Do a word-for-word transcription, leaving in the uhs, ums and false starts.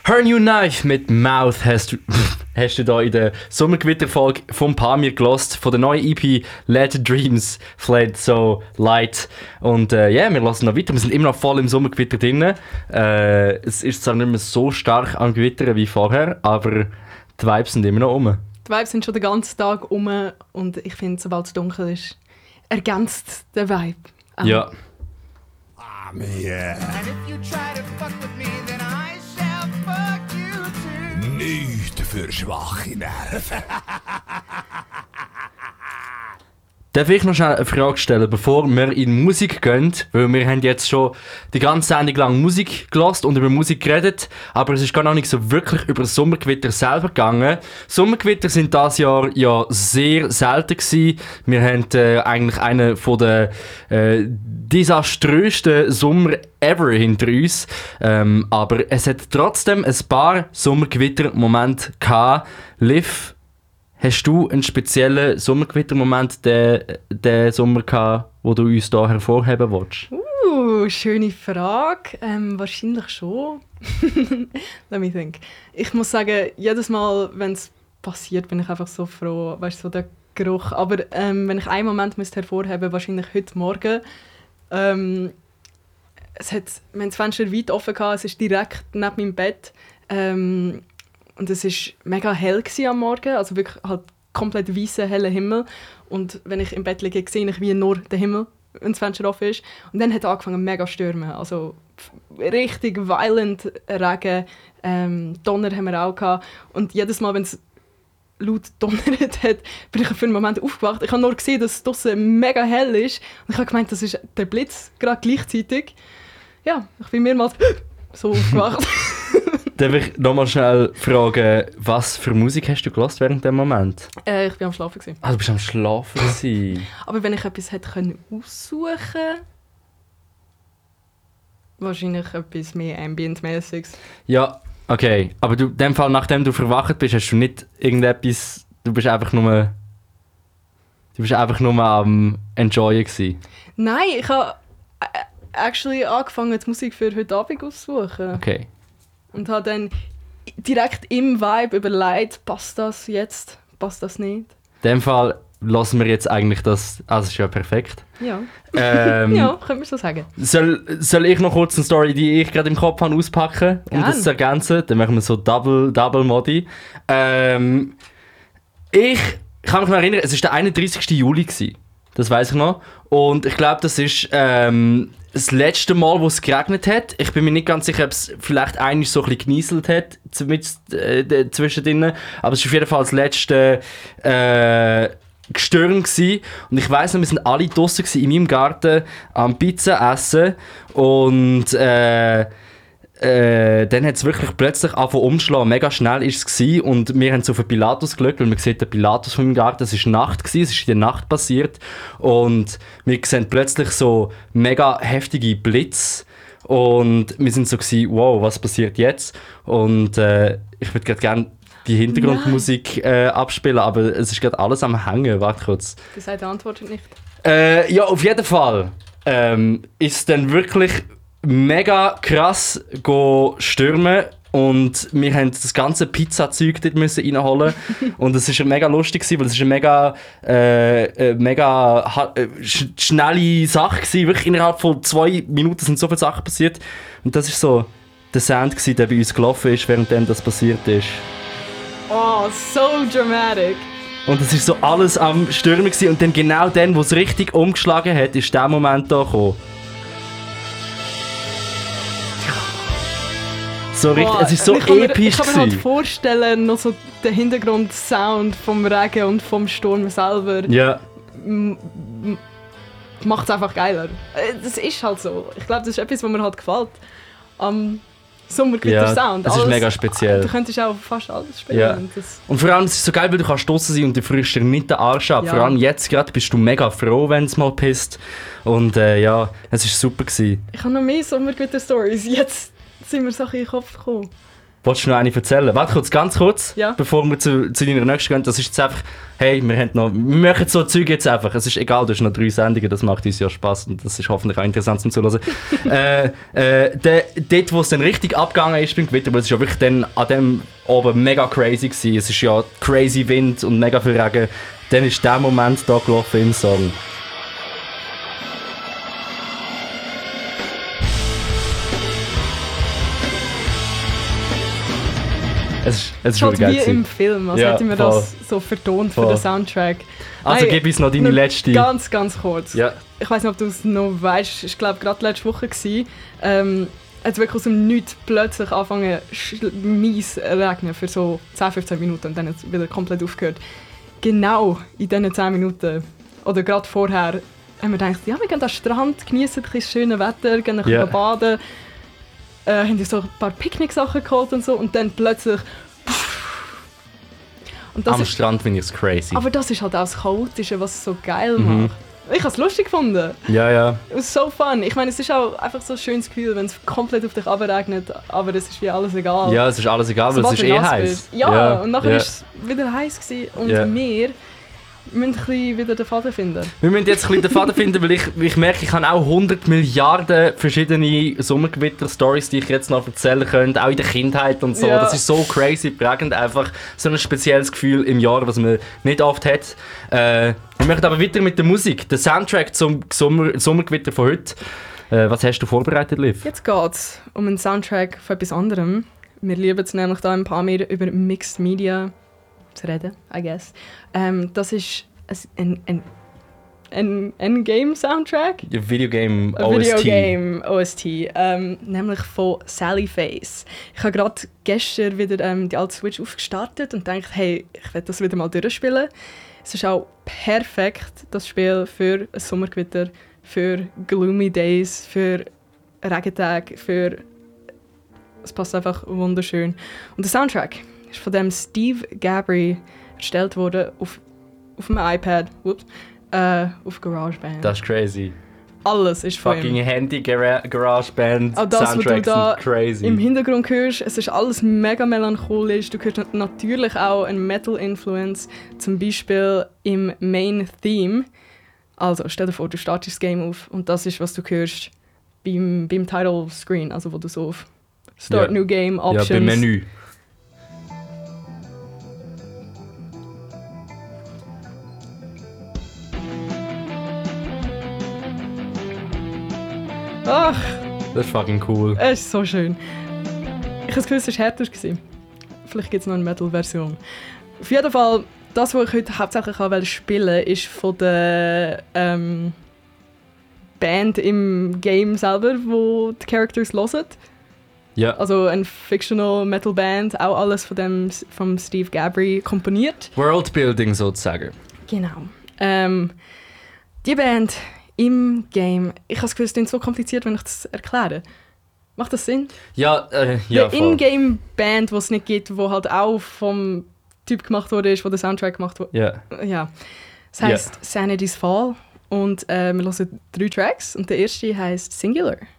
Her New Knife mit Mouth hast du, hast du da in der Sommergewitter-Folge von Pamir gelost, von der neuen E P Let the Dreams Fled So Light. Und ja, äh, yeah, wir lassen noch weiter. Wir sind immer noch voll im Sommergewitter drin. Äh, es ist zwar nicht mehr so stark am Gewittern wie vorher, aber die Vibes sind immer noch rum. Die Vibes sind schon den ganzen Tag rum und ich finde, sobald es dunkel ist, ergänzt der Vibe. Auch. Ja. I'm here. And if you try to fuck with me, then I shall fuck you too. Nicht für schwache Nerven. Darf ich noch schnell eine Frage stellen, bevor wir in Musik gehen? Weil wir haben jetzt schon die ganze Sendung lang Musik gehört und über Musik geredet, aber es ist gar noch nicht so wirklich über das Sommergewitter selber gegangen. Sommergewitter sind dieses Jahr ja sehr selten gewesen. Wir haben äh, eigentlich einen von der äh, desaströsten Sommer ever hinter uns. Ähm, aber es hat trotzdem ein paar Sommergewitter-Momente gehabt. Liv, hast du einen speziellen Sommergewittermoment den, den Sommer gehabt, wo du uns hier hervorheben willst? Uh, schöne Frage. Ähm, wahrscheinlich schon. Let me think. Ich muss sagen, jedes Mal, wenn es passiert, bin ich einfach so froh. Weißt du, so der Geruch. Aber ähm, wenn ich einen Moment müsste hervorheben, wahrscheinlich heute Morgen. Ähm, es hat, wir haben das Fenster weit offen gehabt, es ist direkt neben meinem Bett. Ähm, Und es war mega hell am Morgen, also wirklich halt komplett weißer, heller Himmel. Und wenn ich im Bett liege, sehe ich wie nur den Himmel, wenn das Fenster offen ist. Und dann hat es angefangen mega zu stürmen, also richtig violent Regen, ähm, Donner haben wir auch gehabt. Und jedes Mal, wenn es laut donnert hat, bin ich für einen Moment aufgewacht. Ich habe nur gesehen, dass es draussen mega hell ist. Und ich habe gemeint, das ist der Blitz, gerade gleichzeitig. Ja, ich bin mehrmals so aufgewacht. Darf ich nochmal schnell fragen, was für Musik hast du gehört während dem Moment? Äh, ich war am Schlafen. Gewesen. Ah, du bist am Schlafen gewesen. Aber wenn ich etwas hätte können aussuchen können, wahrscheinlich etwas mehr Ambient-mäßiges. Ja, okay. Aber du, in dem Fall, nachdem du verwacht bist, hast du nicht irgendetwas... Du bist einfach nur... Du bist einfach nur am Enjoyen gewesen. Nein, ich habe actually angefangen, die Musik für heute Abend auszusuchen. Okay. Und habe dann direkt im Vibe überlegt, passt das jetzt, passt das nicht? In dem Fall lassen wir jetzt eigentlich das... Also, es ist ja perfekt. Ja. Ähm, ja, können wir so sagen. Soll, soll ich noch kurz eine Story, die ich gerade im Kopf habe, auspacken, um Gern. das zu ergänzen? Dann machen wir so Double, Double Modi. Ähm, ich kann mich noch erinnern, es war der einunddreißigste Juli gewesen. Das weiss ich noch. Und ich glaube, das ist ähm, das letzte Mal, wo es geregnet hat. Ich bin mir nicht ganz sicher, ob es vielleicht einmal so ein bisschen genieselt hat mit, äh, zwischendrin. Aber es war auf jeden Fall das letzte äh, Gestirn gewesen. Und ich weiss noch, wir waren alle draussen in meinem Garten am Pizza essen. Und äh, Äh, dann hat es wirklich plötzlich angefangen umzuschlagen. Mega schnell war es gewesen. Und wir haben so auf den Pilatus geschaut, weil man sieht den Pilatus von meinem Garten. Es war Nacht gewesen, es ist in der Nacht passiert. Und wir sehen plötzlich so mega heftige Blitze. Und wir sind so gewesen, wow, was passiert jetzt? Und äh, ich würde gerne die Hintergrundmusik äh, abspielen, aber es ist gerade alles am Hängen. Warte kurz. Die Seite antwortet nicht. Äh, ja, auf jeden Fall ähm, ist es dann wirklich mega krass go stürmen und wir haben das ganze Pizzazeug dort müssen reinholen und es ist mega lustig gewesen, weil es ist eine mega äh, äh, mega ha- äh, sch- schnelle Sache gewesen. Wirklich innerhalb von zwei Minuten sind so viele Sachen passiert und das ist so der Sound gewesen, der bei uns gelaufen ist, während das passiert ist. Oh, so dramatic. Und es ist so alles am Stürmen gewesen und dann genau dann, wo es richtig umgeschlagen hat, ist der Moment da gekommen. So richtig, Boah, es ist so ich kann mir, episch. Ich kann mir halt vorstellen, noch so den Hintergrundsound vom Regen und vom Sturm selber Ja. m- m- macht es einfach geiler. Äh, Das ist halt so. Ich glaube, das ist etwas, was mir halt gefällt. Am Sommergewitter-Sound. Ja, das ist Alles- mega speziell. Du könntest auch fast alles spielen. Ja. Und das, Und vor allem, es ist so geil, weil du kannst draussen sein und du frierst dir nicht den Arsch ab. Ja. Vor allem jetzt gerade bist du mega froh, wenn es mal pisst. Und äh, ja, es war super gewesen. ich habe noch mehr Sommergewitter-Stories. Jetzt sind mir Sachen in den Kopf gekommen. Wolltest du noch eine erzählen? Warte kurz, ganz kurz, Ja. bevor wir zu, zu deiner nächsten gehen. Das ist jetzt einfach, hey, wir, haben noch, wir machen so Zeug jetzt einfach. Es ist egal, du hast noch drei Sendungen, das macht uns ja Spaß und das ist hoffentlich auch interessant zum Zuhören. äh, äh, de, dort, wo es dann richtig abgegangen ist beim Gewitter, weil es ist ja wirklich dann an dem oben mega crazy gewesen. Es ist ja crazy Wind und mega viel Regen. Dann ist der Moment da gelaufen im Song. Es ist, es ist Es ist schon halt geil wie gewesen. im Film, als Ja, hätten wir voll. das so vertont für Voll. den Soundtrack. Also Hey, gib uns noch deine nur letzte. Ganz, ganz kurz. Ja. Ich weiß nicht, ob du es noch weißt. Ich glaube, gerade letzte Woche war ähm, hat wirklich aus dem Nichts plötzlich angefangen sch- mies regnen für so zehn, fünfzehn Minuten und dann hat es wieder komplett aufgehört. Genau in diesen zehn Minuten oder gerade vorher haben wir gedacht, ja, wir gehen an den Strand, genießen ein bisschen das schöne Wetter, gehen ein Ja. bisschen baden, äh, haben uns so ein paar Picknicksachen geholt und so und dann plötzlich und das Am ist, Strand finde ich es crazy. aber das ist halt auch das Chaotische, was es so geil Mhm. macht. Ich habe es lustig gefunden. Ja, ja. Es ist so fun. Ich meine, es ist auch einfach so ein schönes Gefühl, wenn es komplett auf dich abregnet, aber es ist wie alles egal. Ja, es ist alles egal, weil es Sobald ist du eh nass heiß. bist. Ja, und nachher ja. war es wieder heiß gewesen und Ja. wir müssen ein bisschen wieder den Faden finden. Wir müssen jetzt ein bisschen den Faden finden, weil ich, ich merke, ich habe auch hundert Milliarden verschiedene Sommergewitter-Stories, die ich jetzt noch erzählen könnte, auch in der Kindheit und so. Ja. Das ist so crazy prägend, einfach so ein spezielles Gefühl im Jahr, was man nicht oft hat. Äh, wir möchten aber weiter mit der Musik. Der Soundtrack zum Sommer, Sommergewitter von heute. Äh, was hast du vorbereitet, Liv? Jetzt geht es um einen Soundtrack von etwas anderem. Wir lieben es nämlich da ein paar mehr über Mixed Media zu reden, I guess. Ähm, das ist ein, ein, ein, ein Game-Soundtrack. Videogame Ein O S T. Videogame O S T, ähm, nämlich von Sally Face. Ich habe gerade gestern wieder ähm, die alte Switch aufgestartet und dachte, hey, ich werde das wieder mal durchspielen. Es ist auch perfekt, das Spiel für ein Sommergewitter, für Gloomy Days, für Regentage, für... Es passt einfach wunderschön. Und der Soundtrack ist von dem Steve Gabry erstellt worden auf, auf dem iPad, whoops, äh, auf GarageBand. Das ist crazy. Alles ist von Fucking ihm. Handy, Gara GarageBand, Auch das, was du Soundtracks da sind crazy. im Hintergrund hörst, es ist alles mega melancholisch. Du hörst natürlich auch eine Metal-Influence, zum Beispiel im Main-Theme. Also stell dir vor, du startest das Game auf und das ist, was du hörst beim, beim Title-Screen, also wo du so auf Start Ja. New Game, Options... Ja, beim Menü. Ach, Das ist fucking cool. es ist so schön. Ich habe das Gefühl, es war härter gewesen. Vielleicht gibt es noch eine Metal-Version. Auf jeden Fall, das, was ich heute hauptsächlich auch spielen wollte, ist von der ähm, Band im Game selber, wo die Characters hören. Ja. Also eine Fictional Metal Band, auch alles von dem vom Steve Gabry komponiert. Worldbuilding sozusagen. Genau. Ähm, die Band im Game, ich habe das Gefühl, es klingt so kompliziert, wenn ich das erkläre. Macht das Sinn? Ja, äh, ja, Die voll. In-Game-Band, die es nicht gibt, wo halt auch vom Typ gemacht wurde, wo der Soundtrack gemacht wurde. Ja. Ja. Das heisst Sanity's Fall und äh, wir hören drei Tracks und der erste heisst Singular.